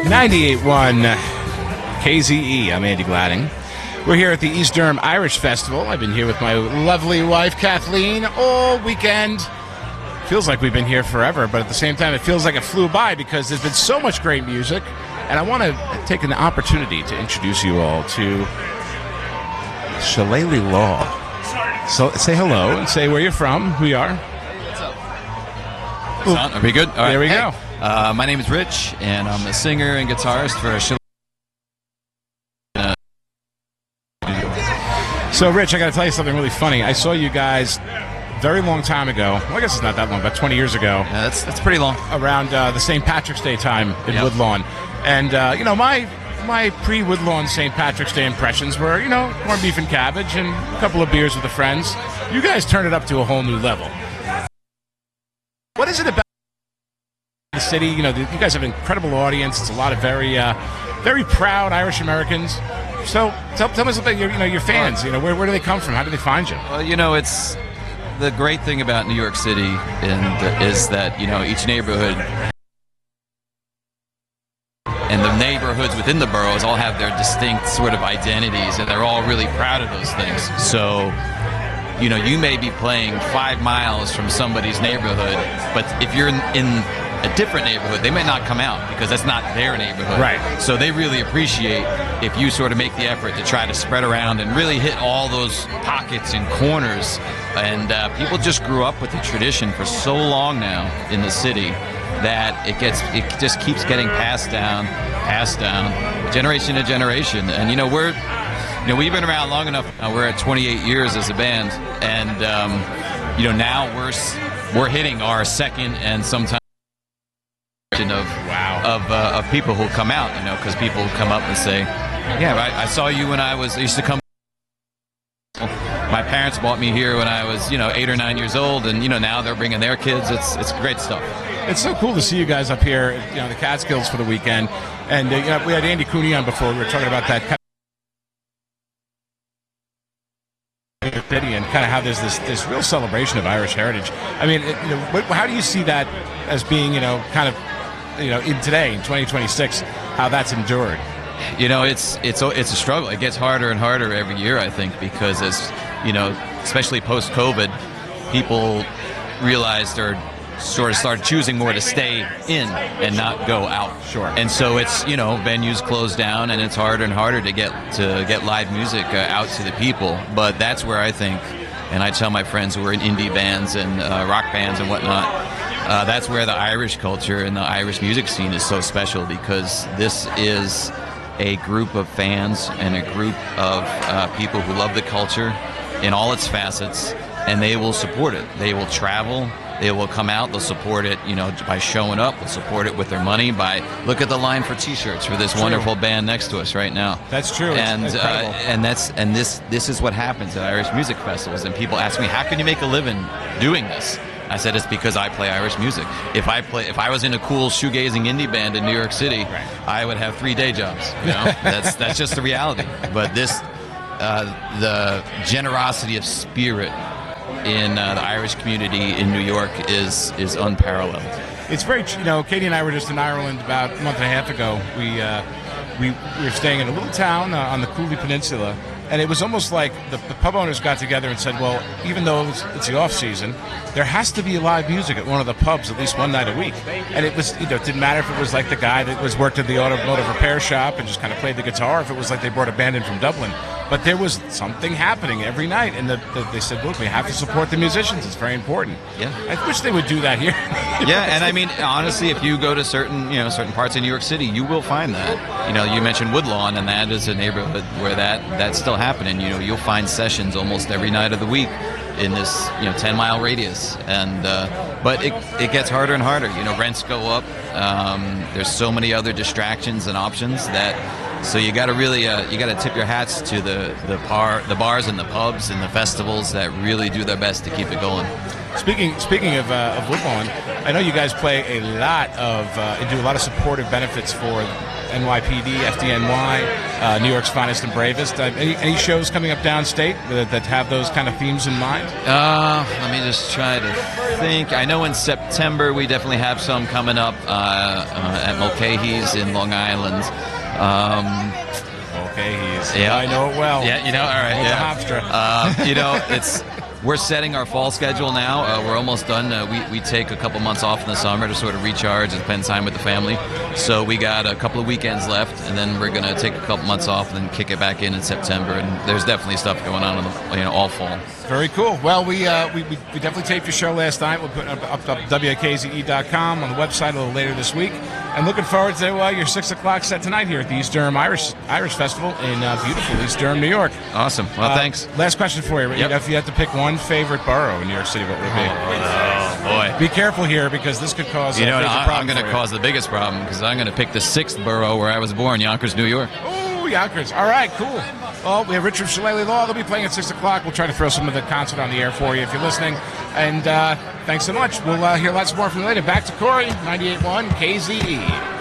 98.1 KZE. I'm Andy Gladding. We're here at the East Durham Irish Festival. I've been here with my lovely wife, Kathleen, all weekend. Feels like we've been here forever, but at the same time, it feels like it flew by because there's been so much great music. And I want to take an opportunity to introduce you all to Shillelagh Law. So say hello and say where you're from, who you are. What's up? Are we good? All right. There we go. My name is Rich, and I'm a singer and guitarist for Shillelagh. So, Rich, I got to tell you something really funny. I saw you guys very long time ago. Well, I guess it's not that long, about 20 years ago. Yeah, that's pretty long. Around the St. Patrick's Day time in Woodlawn. And, my pre-Woodlawn St. Patrick's Day impressions were, corned beef and cabbage and a couple of beers with the friends. You guys turned it up to a whole new level. What is it about the city? You guys have an incredible audience. It's a lot of very, very proud Irish Americans. So tell me something. Your fans. Where do they come from? How do they find you? Well, it's the great thing about New York City, is that each neighborhood and the neighborhoods within the boroughs all have their distinct sort of identities, and they're all really proud of those things. So, you may be playing 5 miles from somebody's neighborhood, but if you're in a different neighborhood, they may not come out because that's not their neighborhood. Right. So they really appreciate if you sort of make the effort to try to spread around and really hit all those pockets and corners. And people just grew up with the tradition for so long now in the city that it just keeps getting passed down, generation to generation. And we've been around long enough. We're at 28 years as a band, and now we're hitting our second and sometimes of people who come out, because people come up and say, I saw you when I used to come. My parents brought me here when I was 8 or 9 years old, and now they're bringing their kids. It's great stuff. It's so cool to see you guys up here, the Catskills for the weekend. And we had Andy Cooney on before. We were talking about that and kind of how there's this real celebration of Irish heritage. I mean, how do you see that as being, in today, in 2026, how that's endured? It's a struggle. It gets harder and harder every year, I think, because especially post-COVID, people realized or sort of started choosing more to stay in and not go out. Sure. And so it's, venues close down, and it's harder and harder to get live music out to the people. But that's where I think, and I tell my friends who are in indie bands and rock bands and whatnot, that's where the Irish culture and the Irish music scene is so special, because this is a group of fans and a group of people who love the culture in all its facets, and they will support it. They will travel. They will come out. They'll support it, by showing up. They'll support it with their money. Look at the line for T-shirts for this wonderful band next to us right now. That's true. And this is what happens at Irish music festivals. And people ask me, how can you make a living doing this? I said, it's because I play Irish music. If I was in a cool shoegazing indie band in New York City, I would have 3 day jobs. That's just the reality. But the generosity of spirit in the Irish community in New York is unparalleled. It's very, Katie and I were just in Ireland about a month and a half ago. We were staying in a little town on the Cooley Peninsula, and it was almost like the pub owners got together and said, well, even though it's the off season, there has to be live music at one of the pubs at least one night a week. And it was, it didn't matter if it was like the guy that worked at the automotive repair shop and just kind of played the guitar, or if it was like they brought a band in from Dublin. But there was something happening every night, and they said, look, we have to support the musicians. It's very important. Yeah. I wish they would do that here. Yeah, and I mean, honestly, if you go to certain parts of New York City, you will find that. You mentioned Woodlawn, and that is a neighborhood where that's still happening. You'll find sessions almost every night of the week in this 10-mile radius, and but it gets harder and harder. Rents go up. There's so many other distractions and options that So you got to really you got to tip your hats to the bars and the pubs and the festivals that really do their best to keep it going. Speaking of Woodlawn, I know you guys play a lot of and do a lot of supportive benefits for NYPD, FDNY, New York's Finest and Bravest. Any shows coming up downstate that have those kind of themes in mind? Let me just try to think. I know in September we definitely have some coming up at Mulcahy's in Long Island. Mulcahy's. Yeah, I know it well. Yeah, you know, all right. Yeah. You know, we're setting our fall schedule now. We're almost done. We take a couple months off in the summer to sort of recharge and spend time with the family. So we got a couple of weekends left, and then we're going to take a couple months off and then kick it back in September. And there's definitely stuff going on in all fall. Very cool. Well, we definitely taped your show last night. We'll put it up WKZE.com on the website a little later this week. And looking forward to your 6 o'clock set tonight here at the East Durham Irish Festival in beautiful East Durham, New York. Awesome. Well, thanks. Last question for you. Yep. If you had to pick one favorite borough in New York City, what would it be? Oh, boy. Be careful here because this could cause a major problem. I'm going to cause the biggest problem because I'm going to pick the 6th borough where I was born, Yonkers, New York. Oh, Yonkers. All right, cool. Well, we have Richard Shillelagh Law. They'll be playing at 6 o'clock. We'll try to throw some of the concert on the air for you if you're listening. And thanks so much. We'll hear lots more from you later. Back to Corey, 98.1 KZE.